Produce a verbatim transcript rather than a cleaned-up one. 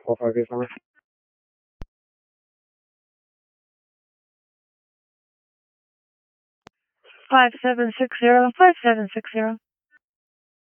four five eight five. Five seven six zero five seven six zero.